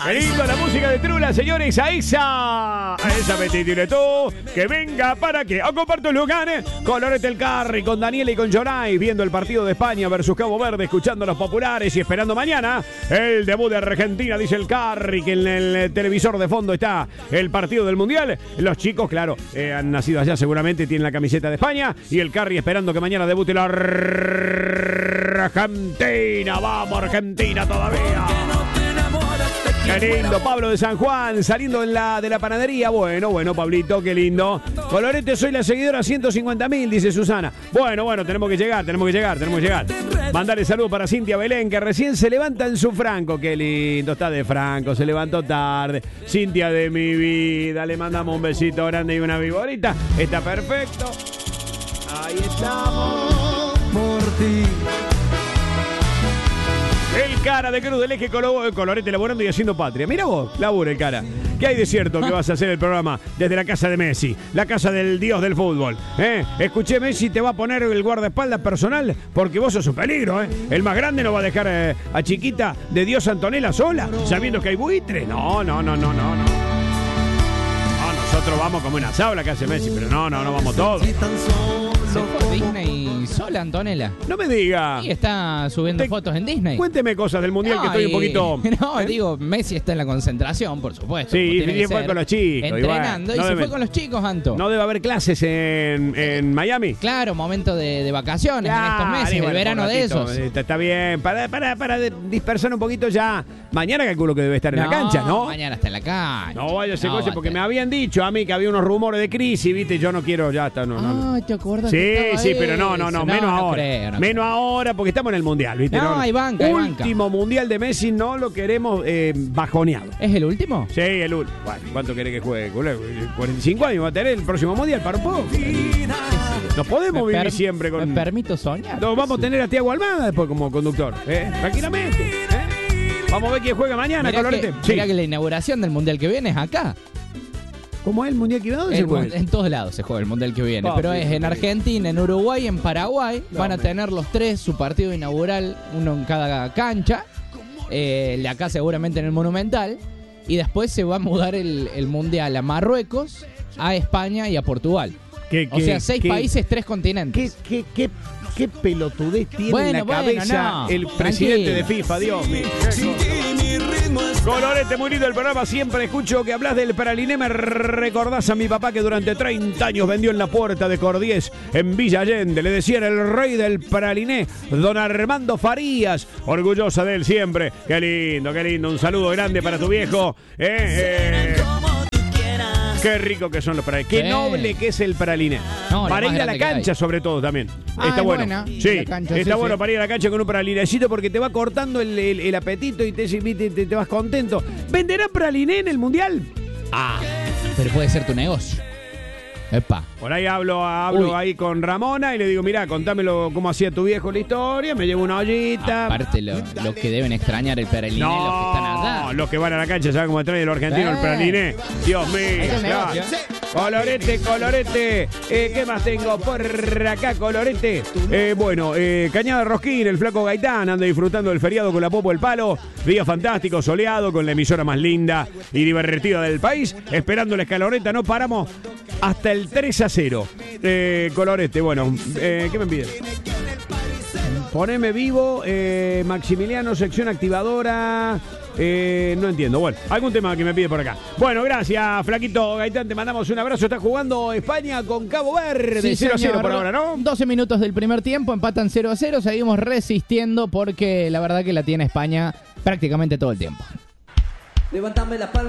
Qué lindo la música de Trula, señores. A esa petitile tú, que venga para que ocupar tu lugar. Colorete el Carry con Daniela y con Jonay, viendo el partido de España versus Cabo Verde, escuchando a los populares y esperando mañana el debut de Argentina, dice el Carry, que en el televisor de fondo está el partido del Mundial. Los chicos, claro, han nacido allá, seguramente tienen la camiseta de España, y el Carry esperando que mañana debute la Argentina. Vamos, Argentina todavía. Qué lindo, Pablo de San Juan, saliendo de la panadería. Bueno, Pablito, qué lindo. Colorete, soy la seguidora 150.000, dice Susana. Bueno, tenemos que llegar. Mandale saludos para Cintia Belén, que recién se levanta en su Franco. Qué lindo, está de Franco, se levantó tarde. Cintia de mi vida, le mandamos un besito grande y una viborita. Está perfecto. Ahí estamos. Por ti. El cara de Cruz del Eje Colorete laburando y haciendo patria. Mira vos, labura el cara. ¿Qué hay de cierto que vas a hacer el programa desde la casa de Messi? La casa del dios del fútbol. Escuché, Messi te va a poner el guardaespaldas personal porque vos sos un peligro. El más grande no va a dejar a chiquita de Dios Antonella sola, sabiendo que hay buitres. No. Nosotros vamos como una sabla que hace Messi, pero no vamos todos. Se fue a Disney sola, Antonella. No me diga. Y está subiendo fotos en Disney. Cuénteme cosas del Mundial, que estoy un poquito... Digo, Messi está en la concentración, por supuesto. Sí, y fue con los chicos. Entrenando, y se fue con los chicos, Anto. No debe haber clases en Miami. Claro, momento de vacaciones en estos meses, el verano de esos. Está bien, para dispersar un poquito ya. Mañana calculo que debe estar en la cancha, ¿no? Mañana está en la cancha. No vaya a ser cosa, porque me habían dicho a mí que había unos rumores de crisis, ¿viste? Yo no quiero, ya está, no. ¿Te acuerdas? Sí, pero no, menos ahora. Menos ahora, porque estamos en el Mundial, ¿viste? Hay banca, último Mundial de Messi, no lo queremos bajoneado. ¿Es el último? Sí, el último. Bueno, ¿cuánto querés que juegue? 45 años va a tener el próximo Mundial, para un poco. No podemos vivir siempre con... ¿Me permito soñar? No, vamos a tener a Thiago Almada después como conductor, tranquilamente. Vamos a ver quién juega mañana, Colorete. Mira que la inauguración del Mundial que viene es acá. ¿Cómo es el Mundial que viene? En todos lados se juega el Mundial que viene, pero es en Argentina, en Uruguay, en Paraguay. Van a tener los tres su partido inaugural, uno en cada cancha. El de acá seguramente en el Monumental. Y después se va a mudar el Mundial a Marruecos, a España y a Portugal. O sea, 6 países, 3 continentes. ¿Qué pelotudez tiene en la cabeza el presidente de FIFA? Dios mío. Colorete, muy lindo el programa. Siempre escucho que hablas del praliné. Me recordás a mi papá que durante 30 años vendió en la puerta de Cordiés, en Villa Allende. Le decían el rey del praliné, don Armando Farías. Orgullosa de él siempre. Qué lindo. Un saludo grande para tu viejo. Qué rico que son los pralines. Qué noble que es el praliné. Para ir a la cancha, sobre todo, también. Está bueno. Buena. Sí, está bueno para ir a la cancha con un pralinecito porque te va cortando el apetito y te vas contento. ¿Venderán praliné en el Mundial? Pero puede ser tu negocio. Epa. Por ahí hablo ahí con Ramona y le digo, mirá, contámelo cómo hacía tu viejo la historia, me llevo una ollita. Aparte, los que deben extrañar el praliné, los que están allá. No, los que van a la cancha, ¿saben cómo extrañan los argentinos el praliné? Dios mío. Colorete. ¿Qué más tengo por acá, Colorete? Cañada Rosquín, el flaco Gaitán anda disfrutando del feriado con la Popo del Palo. Día fantástico, soleado, con la emisora más linda y divertida del país. Esperando la escaloneta, no paramos hasta el 3-0. Colorete, ¿qué me pide? Poneme vivo, Maximiliano, sección activadora. No entiendo. Bueno, algún tema que me pide por acá. Bueno, gracias, Flaquito Gaitán. Te mandamos un abrazo. Está jugando España con Cabo Verde. 0-0 por ahora, ¿no? 12 minutos del primer tiempo, empatan 0-0. Seguimos resistiendo porque la verdad que la tiene España prácticamente todo el tiempo. Levántame la palma.